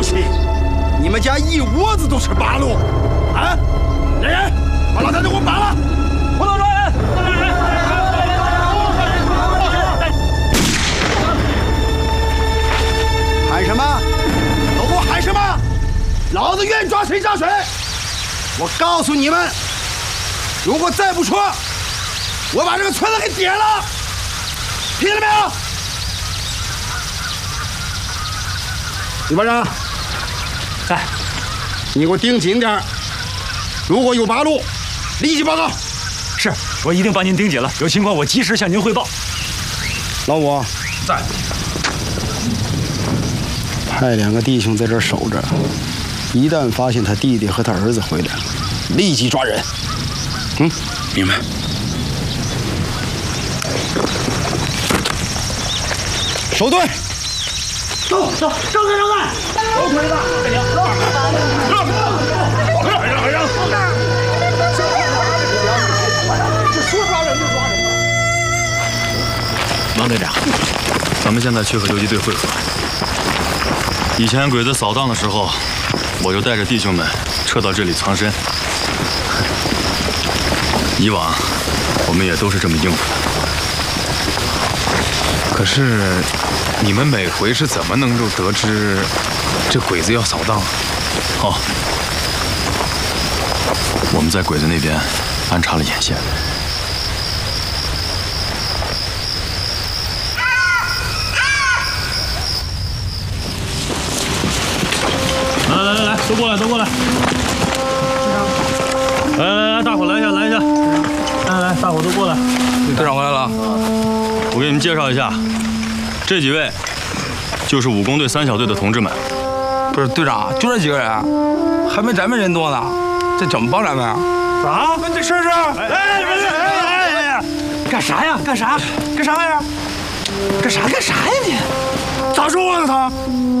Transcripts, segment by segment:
气！你们家一窝子都是八路，啊！人，把老太太给我绑了！不能抓人！喊什么？都给我喊什么？老子愿抓谁抓谁！我告诉你们，如果再不说，我把这个村子给点了！听见没有？李班长，哎，你给我盯紧点，如果有八路，立即报告。 是，我一定帮您盯紧了，有情况我及时向您汇报。 老五在，派2个弟兄在这儿守着，一旦发现他弟弟和他儿子回来了，立即抓人。明白。守队。走，收开，收开！走腿子，让！这说抓人就抓人。 王队长，咱们现在去和游击队会合。以前鬼子扫荡的时候，我就带着弟兄们撤到这里藏身。以往我们也都是这么应付的。 可是，你们每回是怎么能够得知这鬼子要扫荡？ 哦，我们在鬼子那边安插了眼线。来，都过来，都过来！来，大伙来一下，来一下！来，大伙都过来。 队长回来了。 我给你们介绍一下，这几位就是武工队3小队的同志们。 不是队长，就这几个人，还没咱们人多呢，这怎么帮咱们啊？ 啥？这试试！哎！ 干啥呀？干啥呀？干啥呀你？ 咋说话呢他？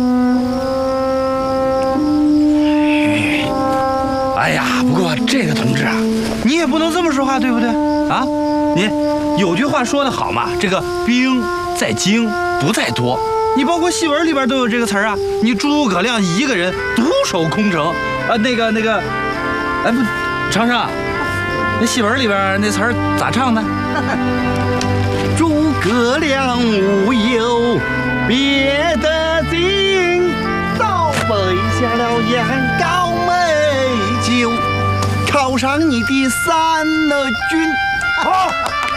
哎呀，不过这个同志啊，你也不能这么说话，对不对？啊，你有句话说得好嘛，这个兵在精不在多。你包括戏文里边都有这个词儿啊。你诸葛亮一个人独守空城，那个，哎不，长生，那戏文里边那词儿咋唱的？诸葛亮无有别的经，倒背下了眼高美酒，考上你的3了军。 好。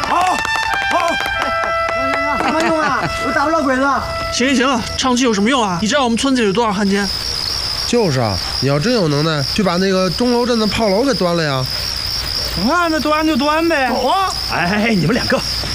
什么用啊？我打不了鬼子。 行了，唱戏有什么用啊？你知道我们村子有多少汉奸？ 就是啊，你要真有能耐，去把那个钟楼镇的炮楼给端了呀！ 那端就端呗。 走啊！ 哎，你们2个